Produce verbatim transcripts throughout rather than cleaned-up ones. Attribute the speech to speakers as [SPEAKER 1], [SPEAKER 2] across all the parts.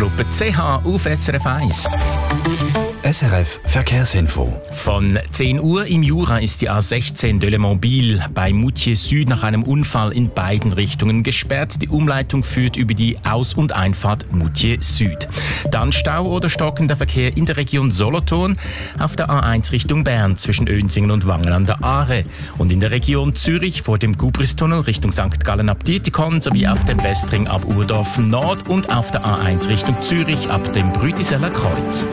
[SPEAKER 1] Gruppe C H auf S R F eins.
[SPEAKER 2] S R F Verkehrsinfo.
[SPEAKER 1] Von zehn Uhr im Jura ist die A sechzehn de Le Mans-Biel bei Moutier Süd nach einem Unfall in beiden Richtungen gesperrt. Die Umleitung führt über die Aus- und Einfahrt Moutier Süd. Dann Stau oder stockender Verkehr in der Region Solothurn auf der A eins Richtung Bern zwischen Önsingen und Wangen an der Aare. Und in der Region Zürich vor dem Gubristunnel Richtung Sankt Gallen ab Dietikon sowie auf dem Westring ab Urdorf Nord und auf der A eins Richtung Zürich ab dem Brütiseller Kreuz.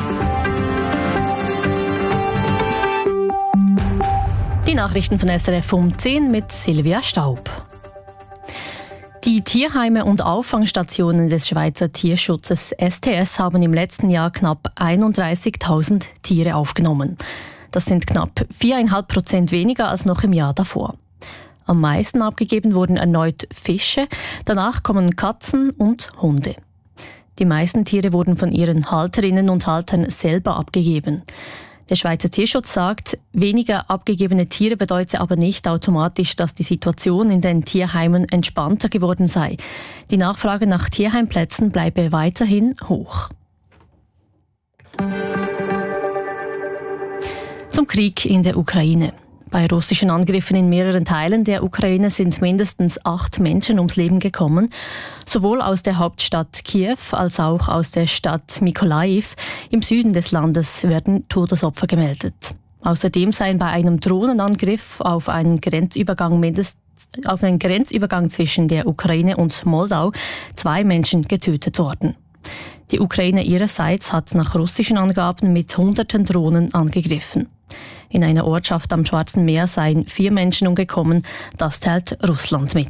[SPEAKER 3] Die Nachrichten von S R F um zehn mit Silvia Staub. Die Tierheime und Auffangstationen des Schweizer Tierschutzes S T S haben im letzten Jahr knapp einunddreißigtausend Tiere aufgenommen. Das sind knapp vier Komma fünf Prozent weniger als noch im Jahr davor. Am meisten abgegeben wurden erneut Fische, danach kommen Katzen und Hunde. Die meisten Tiere wurden von ihren Halterinnen und Haltern selber abgegeben. Der Schweizer Tierschutz sagt, weniger abgegebene Tiere bedeutet aber nicht automatisch, dass die Situation in den Tierheimen entspannter geworden sei. Die Nachfrage nach Tierheimplätzen bleibe weiterhin hoch. Zum Krieg in der Ukraine. Bei russischen Angriffen in mehreren Teilen der Ukraine sind mindestens acht Menschen ums Leben gekommen. Sowohl aus der Hauptstadt Kiew als auch aus der Stadt Mykolaiv im Süden des Landes werden Todesopfer gemeldet. Außerdem seien bei einem Drohnenangriff auf einen Grenzübergang mindestens auf einen Grenzübergang zwischen der Ukraine und Moldau zwei Menschen getötet worden. Die Ukraine ihrerseits hat nach russischen Angaben mit hunderten Drohnen angegriffen. In einer Ortschaft am Schwarzen Meer seien vier Menschen umgekommen. Das teilt Russland mit.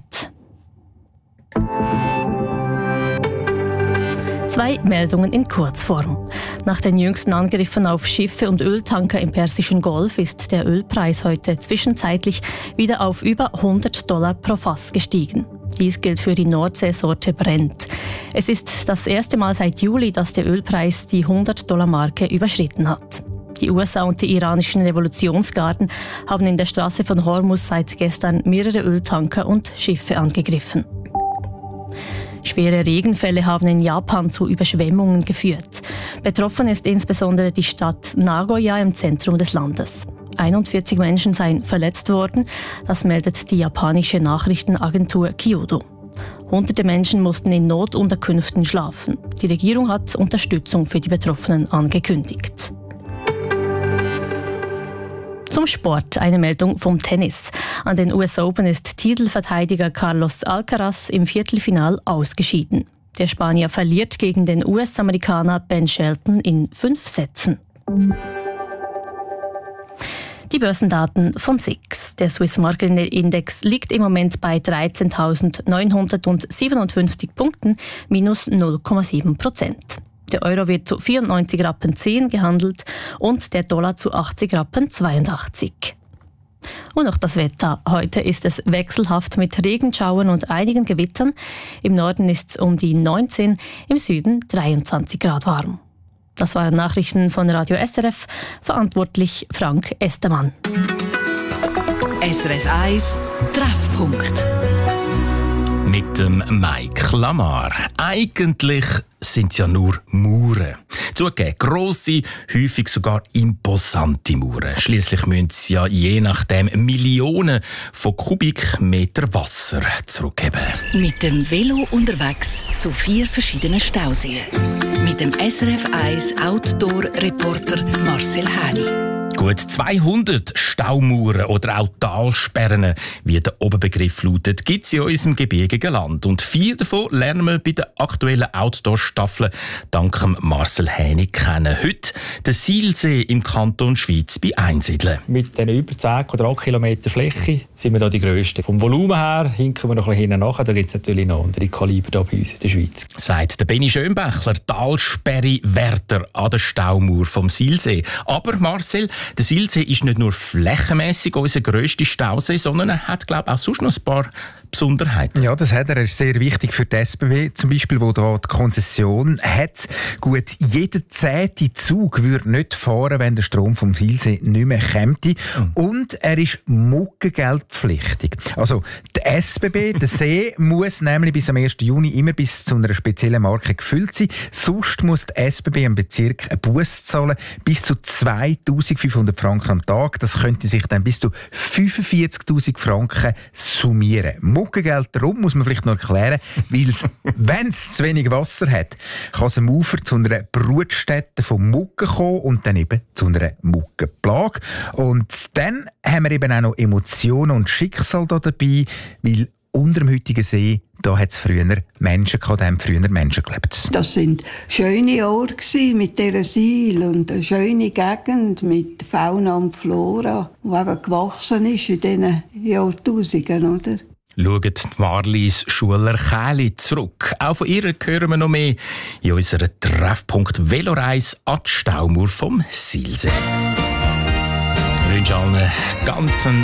[SPEAKER 3] Zwei Meldungen in Kurzform. Nach den jüngsten Angriffen auf Schiffe und Öltanker im Persischen Golf ist der Ölpreis heute zwischenzeitlich wieder auf über hundert Dollar pro Fass gestiegen. Dies gilt für die Nordseesorte Brent. Es ist das erste Mal seit Juli, dass der Ölpreis die hundert Dollar Marke überschritten hat. Die U S A und die iranischen Revolutionsgarden haben in der Straße von Hormuz seit gestern mehrere Öltanker und Schiffe angegriffen. Schwere Regenfälle haben in Japan zu Überschwemmungen geführt. Betroffen ist insbesondere die Stadt Nagoya im Zentrum des Landes. einundvierzig Menschen seien verletzt worden, das meldet die japanische Nachrichtenagentur Kyodo. Hunderte Menschen mussten in Notunterkünften schlafen. Die Regierung hat Unterstützung für die Betroffenen angekündigt. Zum Sport eine Meldung vom Tennis. An den U S Open ist Titelverteidiger Carlos Alcaraz im Viertelfinal ausgeschieden. Der Spanier verliert gegen den U S-Amerikaner Ben Shelton in fünf Sätzen. Die Börsendaten von S I X. Der Swiss Market Index liegt im Moment bei dreizehntausendneunhundertsiebenundfünfzig Punkten, minus null Komma sieben Prozent. Der Euro wird zu vierundneunzig Rappen zehn gehandelt und der Dollar zu achtzig Rappen zweiundachtzig. Und noch das Wetter. Heute ist es wechselhaft mit Regenschauern und einigen Gewittern. Im Norden ist es um die neunzehn, im Süden dreiundzwanzig Grad warm. Das waren Nachrichten von Radio S R F, verantwortlich Frank Estermann.
[SPEAKER 4] S R F eins Treffpunkt.
[SPEAKER 1] Mit dem Mike Lamar. Eigentlich sind es ja nur Mauern. Zugegeben, grosse, häufig sogar imposante Mauern. Schliesslich müssen sie ja je nachdem Millionen von Kubikmeter Wasser zurückgeben.
[SPEAKER 4] Mit dem Velo unterwegs zu vier verschiedenen Stauseen. Mit dem S R F eins Outdoor-Reporter Marcel Häni.
[SPEAKER 1] Gut zweihundert Staumauern oder auch Talsperren, wie der Oberbegriff lautet, gibt es in unserem gebirgigen Land. Und vier davon lernen wir bei der aktuellen Outdoor-Staffel dank Marcel Häni kennen. Heute der Silsee im Kanton Schwyz bei Einsiedeln.
[SPEAKER 5] Mit den über zehn Quadratkilometer Fläche sind wir da die Grössten. Vom Volumen her hinken wir noch ein bisschen hinten nach. Da gibt es natürlich noch andere Kaliber da bei uns in der Schweiz.
[SPEAKER 1] Sagt der Benni Schönbächler, Talsperre Wärter an der Staumauer vom Silsee. Aber Marcel, Der Silsee ist nicht nur flächenmässig unser grösster Stausee, sondern er hat, glaube ich, auch sonst noch ein paar Besonderheiten.
[SPEAKER 6] Ja, das hat er. Er ist sehr wichtig für die S B B, zum Beispiel, wo da die Konzession hat. Gut, jeder zehnte Zug würde nicht fahren, wenn der Strom vom Silsee nicht mehr käme. Mhm. Und er ist muckengeldpflichtig. Also die S B B, der See, muss nämlich bis am ersten Juni immer bis zu einer speziellen Marke gefüllt sein. Sonst muss die S B B im Bezirk einen Buss zahlen, bis zu zweitausendfünfhundert Franken am Tag. Das könnte sich dann bis zu fünfundvierzigtausend Franken summieren. Muckengeld darum, muss man vielleicht noch erklären, weil wenn es zu wenig Wasser hat, kann es am Ufer zu einer Brutstätte von Mucken kommen und dann eben zu einer Muckenplage. Und dann haben wir eben auch noch Emotionen und Schicksal da dabei, weil unter dem heutigen See, da hat es früher Menschen gehabt, da haben früher Menschen gelebt.
[SPEAKER 7] Das sind schöne Orte mit dieser Seil und eine schöne Gegend mit Fauna und Flora, die eben gewachsen ist in diesen Jahrtausenden, oder?
[SPEAKER 1] Schaut Marlies Schuler Käli zurück. Auch von ihr hören wir noch mehr in unserer Treffpunkt Veloreise an die Staumauer vom Silsee. Ich wünsche allen einen ganz